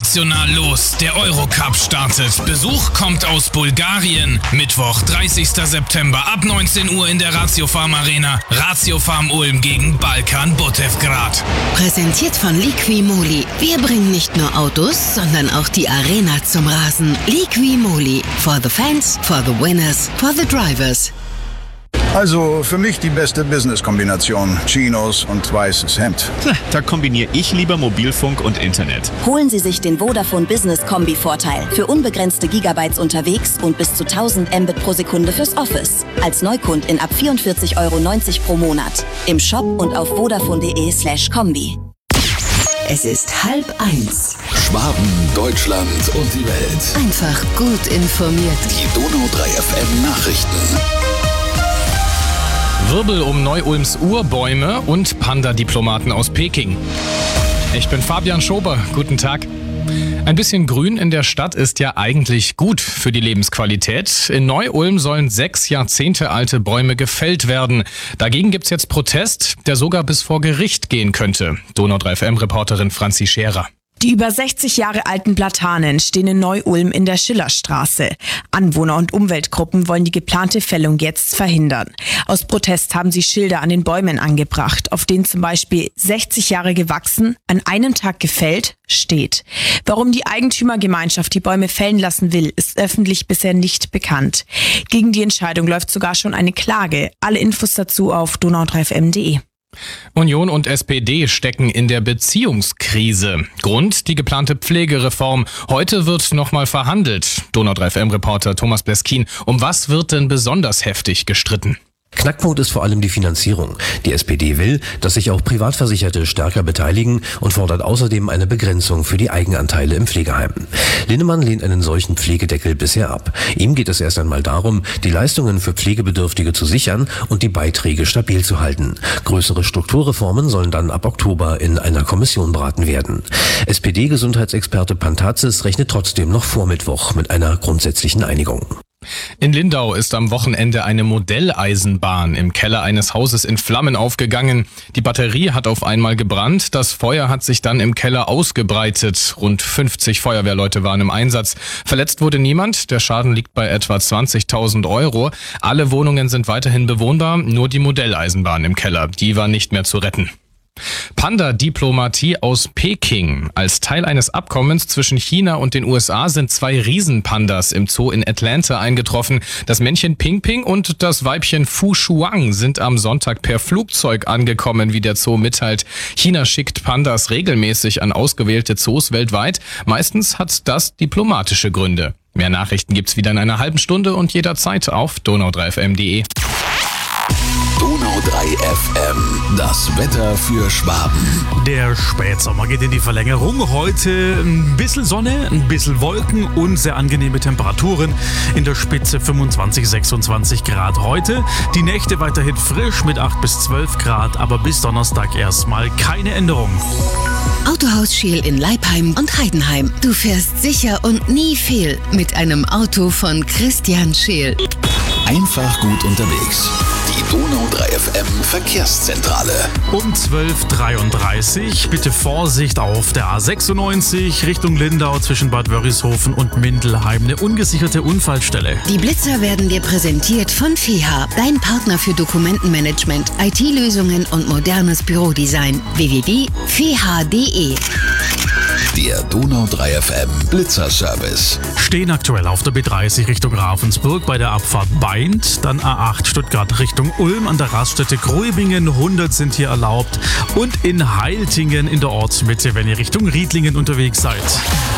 international los. Der Eurocup startet. Besuch kommt aus Bulgarien. Mittwoch, 30. September ab 19 Uhr in der Ratio Farm Arena. Ratio Farm Ulm gegen Balkan Botevgrad. Präsentiert von Liqui-Moly. Wir bringen nicht nur Autos, sondern auch die Arena zum Rasen. Liqui-Moly. For the fans, for the winners, for the drivers. Also für mich die beste Business-Kombination. Chinos und weißes Hemd. Da kombiniere ich lieber Mobilfunk und Internet. Holen Sie sich den Vodafone Business Kombi-Vorteil. Für unbegrenzte Gigabytes unterwegs und bis zu 1000 Mbit pro Sekunde fürs Office. Als Neukundin ab 44,90 € pro Monat. Im Shop und auf vodafone.de/kombi. Es ist 12:30. Schwaben, Deutschland und die Welt. Einfach gut informiert. Die Donau 3 FM Nachrichten. Wirbel um Neu-Ulms Urbäume und Panda-Diplomaten aus Peking. Ich bin Fabian Schober. Guten Tag. Ein bisschen Grün in der Stadt ist ja eigentlich gut für die Lebensqualität. In Neu-Ulm sollen 6 Jahrzehnte alte Bäume gefällt werden. Dagegen gibt's jetzt Protest, der sogar bis vor Gericht gehen könnte. Donau 3 FM-Reporterin Franzi Scherer. Die über 60 Jahre alten Platanen stehen in Neu-Ulm in der Schillerstraße. Anwohner und Umweltgruppen wollen die geplante Fällung jetzt verhindern. Aus Protest haben sie Schilder an den Bäumen angebracht, auf denen zum Beispiel 60 Jahre gewachsen, an einem Tag gefällt, steht. Warum die Eigentümergemeinschaft die Bäume fällen lassen will, ist öffentlich bisher nicht bekannt. Gegen die Entscheidung läuft sogar schon eine Klage. Alle Infos dazu auf donau3fm.de. Union und SPD stecken in der Beziehungskrise. Grund die geplante Pflegereform. Heute wird nochmal verhandelt. Donau 3 FM-Reporter Thomas Bleskin. Um was wird denn besonders heftig gestritten? Knackpunkt ist vor allem die Finanzierung. Die SPD will, dass sich auch Privatversicherte stärker beteiligen und fordert außerdem eine Begrenzung für die Eigenanteile im Pflegeheim. Linnemann lehnt einen solchen Pflegedeckel bisher ab. Ihm geht es erst einmal darum, die Leistungen für Pflegebedürftige zu sichern und die Beiträge stabil zu halten. Größere Strukturreformen sollen dann ab Oktober in einer Kommission beraten werden. SPD-Gesundheitsexperte Pantazis rechnet trotzdem noch vor Mittwoch mit einer grundsätzlichen Einigung. In Lindau ist am Wochenende eine Modelleisenbahn im Keller eines Hauses in Flammen aufgegangen. Die Batterie hat auf einmal gebrannt. Das Feuer hat sich dann im Keller ausgebreitet. Rund 50 Feuerwehrleute waren im Einsatz. Verletzt wurde niemand. Der Schaden liegt bei etwa 20.000 €. Alle Wohnungen sind weiterhin bewohnbar. Nur die Modelleisenbahn im Keller, die war nicht mehr zu retten. Panda-Diplomatie aus Peking. Als Teil eines Abkommens zwischen China und den USA sind 2 Riesenpandas im Zoo in Atlanta eingetroffen. Das Männchen Ping Ping und das Weibchen Fu Shuang sind am Sonntag per Flugzeug angekommen, wie der Zoo mitteilt. China schickt Pandas regelmäßig an ausgewählte Zoos weltweit. Meistens hat das diplomatische Gründe. Mehr Nachrichten gibt's wieder in einer halben Stunde und jederzeit auf donau3fm.de. Donau 3 FM, das Wetter für Schwaben. Der Spätsommer geht in die Verlängerung. Heute ein bisschen Sonne, ein bisschen Wolken und sehr angenehme Temperaturen. In der Spitze 25, 26 Grad heute. Die Nächte weiterhin frisch mit 8 bis 12 Grad, aber bis Donnerstag erstmal keine Änderung. Autohaus Scheel in Leipheim und Heidenheim. Du fährst sicher und nie fehl mit einem Auto von Christian Scheel. Einfach gut unterwegs. Die Donau 3 FM Verkehrszentrale. Um 12:33 bitte Vorsicht auf der A96 Richtung Lindau zwischen Bad Wörishofen und Mindelheim. Eine ungesicherte Unfallstelle. Die Blitzer werden dir präsentiert von FEHA, dein Partner für Dokumentenmanagement, IT-Lösungen und modernes Bürodesign. www.feha.de. Der Donau 3 FM Blitzerservice. Stehen aktuell auf der B30 Richtung Ravensburg bei der Abfahrt Baindt, dann A8 Stuttgart Richtung Ulm an der Raststätte Gruibingen, 100 sind hier erlaubt und in Heiltingen in der Ortsmitte, wenn ihr Richtung Riedlingen unterwegs seid.